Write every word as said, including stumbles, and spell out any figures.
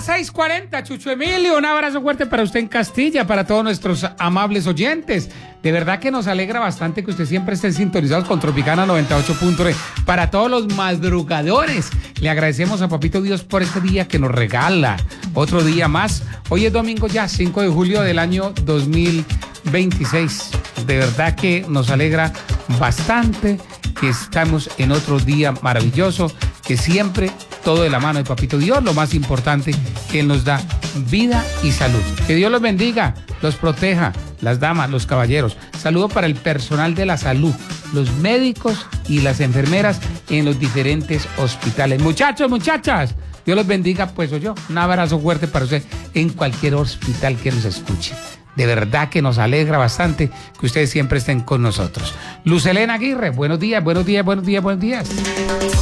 seis cuarenta, Chucho Emilio, un abrazo fuerte para usted en Castilla, para todos nuestros amables oyentes. De verdad que nos alegra bastante que usted siempre esté sintonizados con Tropicana noventa y ocho punto nueve. Para todos los madrugadores, le agradecemos a Papito Dios por este día que nos regala. Otro día más. Hoy es domingo ya, cinco de julio del año dos mil veintiséis. De verdad que nos alegra bastante que estamos en otro día maravilloso, que siempre todo de la mano de Papito Dios, lo más importante, que Él nos da vida y salud. Que Dios los bendiga, los proteja, las damas, los caballeros. Saludo para el personal de la salud, los médicos y las enfermeras en los diferentes hospitales. Muchachos, muchachas, Dios los bendiga, pues yo. Un abrazo fuerte para usted en cualquier hospital que nos escuche. De verdad que nos alegra bastante que ustedes siempre estén con nosotros. Luz Helena Aguirre, buenos días, buenos días, buenos días, buenos días.